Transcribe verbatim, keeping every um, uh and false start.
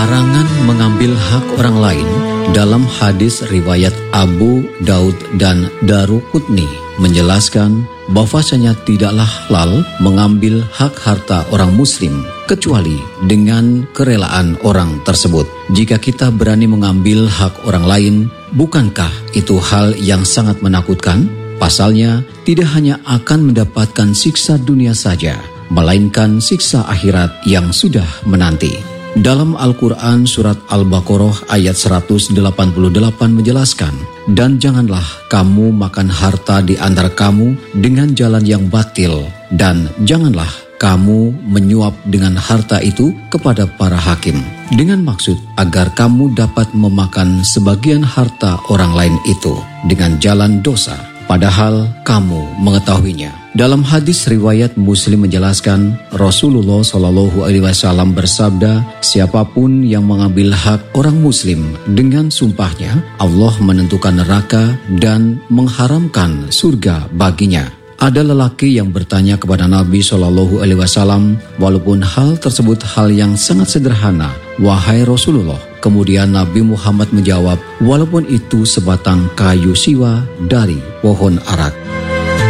Larangan mengambil hak orang lain dalam hadis riwayat Abu Daud dan Daruqutni menjelaskan bahwasanya tidaklah halal mengambil hak harta orang muslim kecuali dengan kerelaan orang tersebut. Jika kita berani mengambil hak orang lain, bukankah itu hal yang sangat menakutkan? Pasalnya tidak hanya akan mendapatkan siksa dunia saja, melainkan siksa akhirat yang sudah menanti. Dalam Al-Quran surat Al-Baqarah ayat seratus delapan puluh delapan menjelaskan, dan janganlah kamu makan harta di antara kamu dengan jalan yang batil, dan janganlah kamu menyuap dengan harta itu kepada para hakim, dengan maksud agar kamu dapat memakan sebagian harta orang lain itu dengan jalan dosa, padahal kamu mengetahuinya. Dalam hadis riwayat Muslim menjelaskan, Rasulullah Shallallahu Alaihi Wasallam bersabda, siapapun yang mengambil hak orang Muslim dengan sumpahnya, Allah menentukan neraka dan mengharamkan surga baginya. Ada lelaki yang bertanya kepada Nabi Shallallahu Alaihi Wasallam, walaupun hal tersebut hal yang sangat sederhana, wahai Rasulullah. Kemudian Nabi Muhammad menjawab, walaupun itu sebatang kayu siwa dari pohon arak.